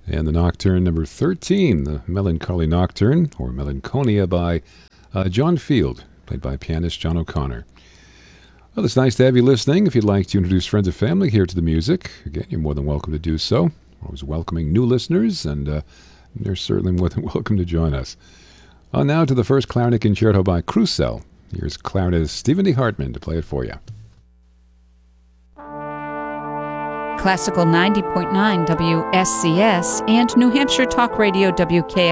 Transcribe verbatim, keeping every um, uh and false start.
And the Nocturne number thirteen, the Melancholy Nocturne, or Melancholia by uh, John Field, played by pianist John O'Connor. Well, it's nice to have you listening. If you'd like to introduce friends and family here to the music, again, you're more than welcome to do so. We're always welcoming new listeners, and uh, they're certainly more than welcome to join us. On now to the first clarinet concerto by Crusell. Here's clarinetist Stephen D. Hartman to play it for you. Classical ninety point nine W S C S and New Hampshire Talk Radio W K